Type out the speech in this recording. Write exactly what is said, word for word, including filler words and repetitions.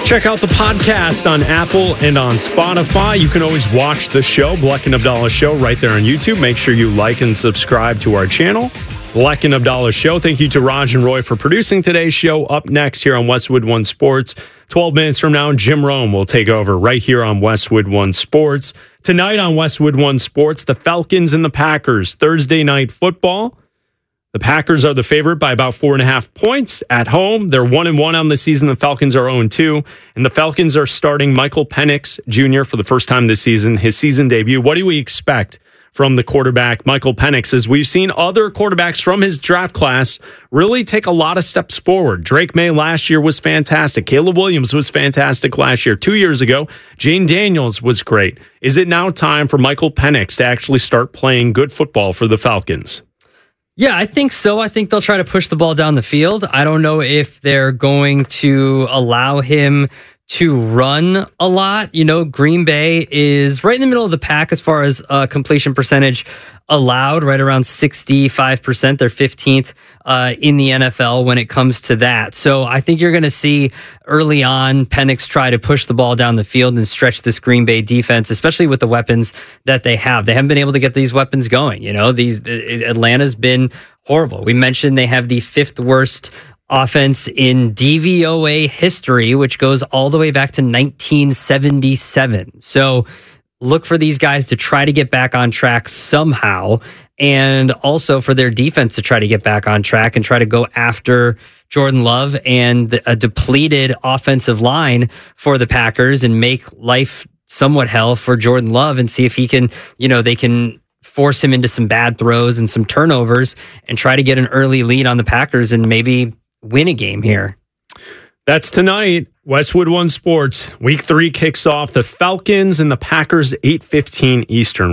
Check out the podcast on Apple and on Spotify. You can always watch the show, Bleck and Abdallah Show, right there on YouTube. Make sure you like and subscribe to our channel, Bleck and Abdallah Show. Thank you to Raj and Roy for producing today's show. Up next here on Westwood One Sports, twelve minutes from now, Jim Rome will take over right here on Westwood One Sports. Tonight on Westwood One Sports, the Falcons and the Packers, Thursday night football. The Packers are the favorite by about four and a half points at home. They're one and one on the season. The Falcons are oh and two. And the Falcons are starting Michael Penix Junior for the first time this season, his season debut. What do we expect from the quarterback, Michael Penix? As we've seen other quarterbacks from his draft class really take a lot of steps forward. Drake May last year was fantastic. Caleb Williams was fantastic last year. Two years ago, Jane Daniels was great. Is it now time for Michael Penix to actually start playing good football for the Falcons? Yeah, I think so. I think they'll try to push the ball down the field. I don't know if they're going to allow him to run a lot. You know, Green Bay is right in the middle of the pack as far as uh, completion percentage allowed, right around sixty-five percent. They're fifteenth uh, in the N F L when it comes to that. So I think you're going to see early on Penix try to push the ball down the field and stretch this Green Bay defense, especially with the weapons that they have. They haven't been able to get these weapons going. You know, these Atlanta's been horrible. We mentioned they have the fifth worst offense in D V O A history, which goes all the way back to nineteen seventy-seven. So look for these guys to try to get back on track somehow, and also for their defense to try to get back on track and try to go after Jordan Love and a depleted offensive line for the Packers and make life somewhat hell for Jordan Love and see if he can, you know, they can force him into some bad throws and some turnovers and try to get an early lead on the Packers and maybe win a game here. That's tonight. Westwood One Sports. Week three kicks off. The Falcons and the Packers, eight fifteen Eastern.